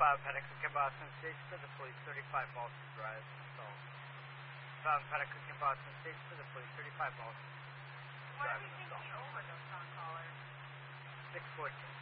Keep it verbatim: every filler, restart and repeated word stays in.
five Pelican in Boston six to the police, thirty-five Boston Drive, installed. five Pelican in Boston six to the police, thirty-five Boston Why Drive, do you think installed. he overdosed on callers? six fourteen.